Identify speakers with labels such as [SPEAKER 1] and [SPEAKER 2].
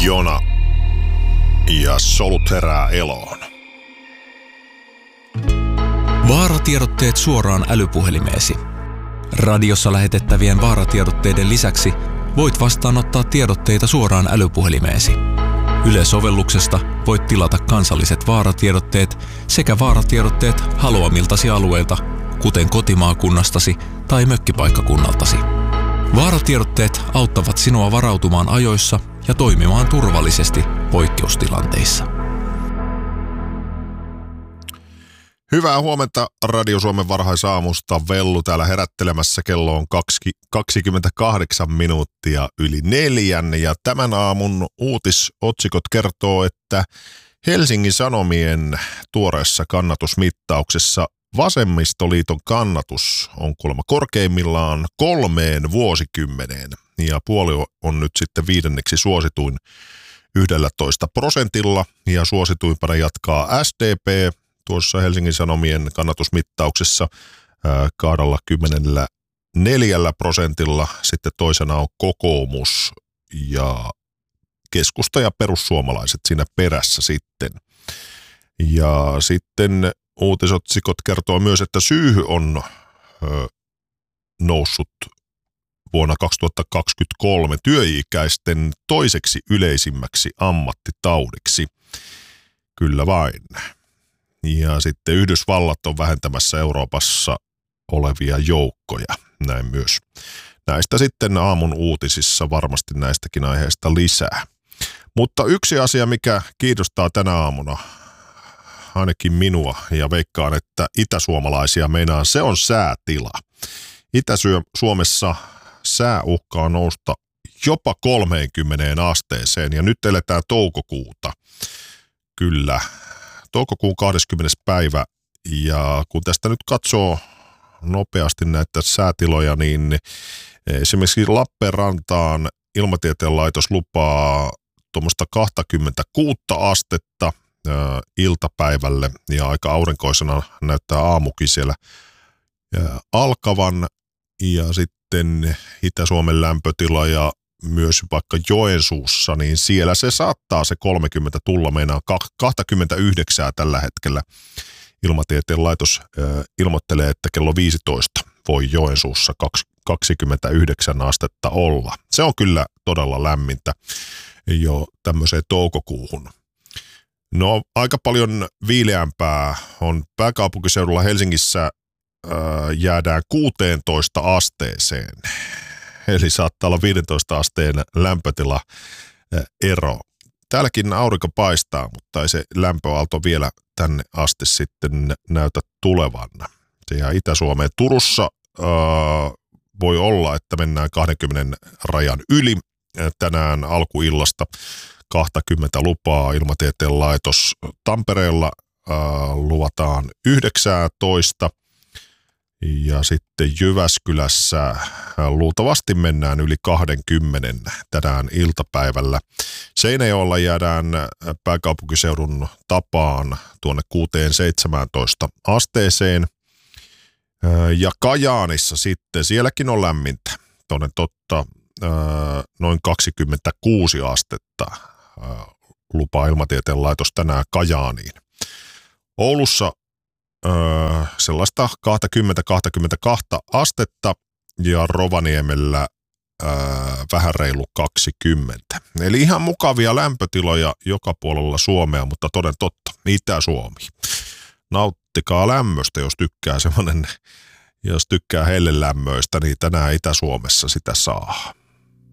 [SPEAKER 1] Jona ja solut herää eloon.
[SPEAKER 2] Vaaratiedotteet suoraan älypuhelimeesi. Radiossa lähetettävien vaaratiedotteiden lisäksi voit vastaanottaa tiedotteita suoraan älypuhelimeesi. Yle-sovelluksesta voit tilata kansalliset vaaratiedotteet sekä vaaratiedotteet haluamiltasi alueilta, kuten kotimaakunnastasi tai mökkipaikkakunnaltasi. Vaaratiedotteet auttavat sinua varautumaan ajoissa ja toimimaan turvallisesti poikkeustilanteissa.
[SPEAKER 1] Hyvää huomenta Radio Suomen varhaisaamusta. Vellu täällä herättelemässä. Kello on 28 minuuttia yli 4. Ja tämän aamun uutisotsikot kertoo, että Helsingin Sanomien tuoreessa kannatusmittauksessa Vasemmistoliiton kannatus on kuulemma korkeimmillaan 3 vuosikymmeneen. Ja puolue on nyt sitten 5. suosituin 11%. Ja suosituimpana jatkaa SDP tuossa Helsingin Sanomien kannatusmittauksessa 24%. Sitten toisena on kokoomus ja keskusta ja perussuomalaiset siinä perässä sitten. Ja sitten uutisotsikot kertoo myös, että syyhy on noussut vuonna 2023 työikäisten toiseksi yleisimmäksi ammattitaudiksi. Kyllä vain. Ja sitten Yhdysvallat on vähentämässä Euroopassa olevia joukkoja, näin myös. Näistä sitten aamun uutisissa varmasti näistäkin aiheista lisää. Mutta yksi asia, mikä kiinnostaa tänä aamuna, ainakin minua ja veikkaan, että itäsuomalaisia meinaan, se on säätila. Itä-Suomessa sää uhkaa nousta jopa 30 asteeseen ja nyt eletään toukokuuta. Kyllä. Toukokuun 20. päivä, ja kun tästä nyt katsoo nopeasti näitä säätiloja, niin esimerkiksi Lappeenrantaan Ilmatieteen laitos lupaa tuommoista 26 astetta iltapäivälle, ja aika aurinkoisena näyttää aamukin siellä alkavan, ja sitten Itä-Suomen lämpötila ja myös vaikka Joensuussa, niin siellä se saattaa se 30 tulla, meinaa 29 tällä hetkellä. Ilmatieteen laitos ilmoittelee, että kello 15 voi Joensuussa 29 astetta olla. Se on kyllä todella lämmintä jo tämmöiseen toukokuuhun. No aika paljon viileämpää on pääkaupunkiseudulla. Helsingissä jäädään 16 asteeseen. Eli saattaa olla 15 asteen lämpötila ero. Täälläkin aurinko paistaa, mutta ei se lämpöaalto vielä tänne asti sitten näytä tulevan. Ja Itä-Suomeen Turussa voi olla, että mennään 20 rajan yli. Tänään alkuillasta 20 lupaa Ilmatieteen laitos. Tampereella luvataan 19. Ja sitten Jyväskylässä luultavasti mennään yli 20 tänään iltapäivällä. Seinäjoella jäädään pääkaupunkiseudun tapaan tuonne 16-17 asteeseen. Ja Kajaanissa sitten, sielläkin on lämmintä. Toden totta, noin 26 astetta lupaa Ilmatieteen laitos tänään Kajaaniin. Oulussa sellaista 20-22 astetta ja Rovaniemellä vähän reilu 20. Eli ihan mukavia lämpötiloja joka puolella Suomea, mutta toden totta, Itä-Suomi. Nauttikaa lämmöstä, jos tykkää hellelämmöistä, niin tänään Itä-Suomessa sitä saa.